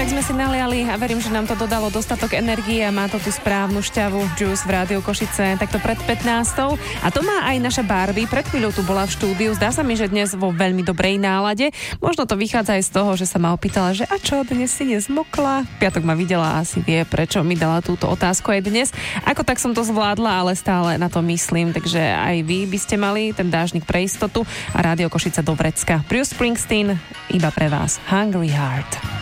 tak sme si naliali a verím, že nám to dodalo dostatok energie a má to tú správnu šťavu Juice v Rádiu Košice takto pred 15. A to má aj naša Barbie. Pred chvíľou tu bola v štúdiu. Zdá sa mi, že dnes vo veľmi dobrej nálade. Možno to vychádza aj z toho, že sa ma opýtala, že a čo, dnes si nezmokla? V piatok ma videla a asi vie, prečo mi dala túto otázku aj dnes. Ako tak som to zvládla, ale stále na to myslím. Takže aj vy by ste mali ten dážnik pre istotu a Rádio Košice do vrecka. Bruce Springsteen iba pre vás. Hungry Heart.